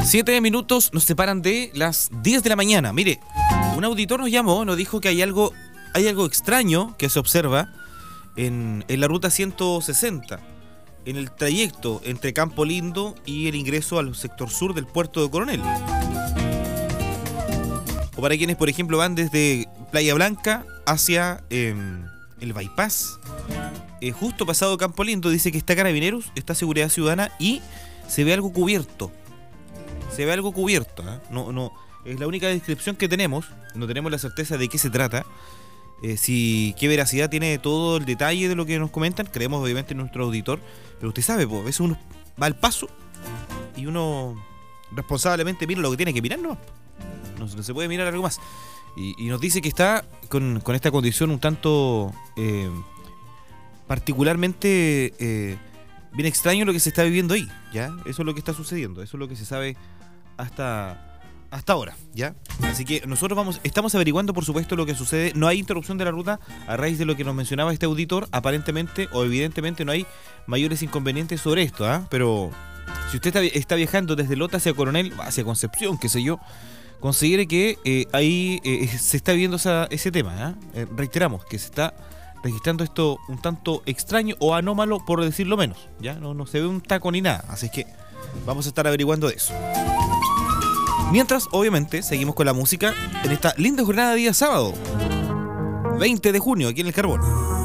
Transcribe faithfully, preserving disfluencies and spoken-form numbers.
Siete minutos nos separan de las diez de la mañana. Mire, un auditor nos llamó, nos dijo que hay algo, hay algo extraño que se observa en, en la ruta ciento sesenta, en el trayecto entre Campo Lindo y el ingreso al sector sur del puerto de Coronel. O para quienes, por ejemplo, van desde Playa Blanca hacia eh, el bypass, eh, justo pasado Campo Lindo, dice que está Carabineros, está Seguridad Ciudadana y se ve algo cubierto. Se ve algo cubierto, ¿eh? No, no, es la única descripción que tenemos. No tenemos la certeza de qué se trata. Eh, si qué veracidad tiene todo el detalle de lo que nos comentan. Creemos obviamente en nuestro auditor. Pero usted sabe, pues, a veces uno va al paso y uno responsablemente mira lo que tiene que mirar, ¿no? No, no se puede mirar algo más. Y, y nos dice que está con, con esta condición un tanto eh, particularmente eh, bien extraño lo que se está viviendo ahí, ¿ya? Eso es lo que está sucediendo, eso es lo que se sabe hasta, hasta ahora, ¿ya? Así que nosotros vamos, estamos averiguando, por supuesto, lo que sucede. No hay interrupción de la ruta a raíz de lo que nos mencionaba este auditor. Aparentemente o evidentemente no hay mayores inconvenientes sobre esto, ¿ah? ¿eh? Pero si usted está, está viajando desde Lota hacia Coronel, hacia Concepción, qué sé yo, considere que eh, ahí eh, se está viendo esa, ese tema, ¿eh? Eh, reiteramos que se está registrando esto un tanto extraño o anómalo, por decirlo menos, ¿ya? No, no se ve un taco ni nada, así que vamos a estar averiguando de eso. Mientras, obviamente, seguimos con la música en esta linda jornada de día sábado, veinte de junio, aquí en El Carbón.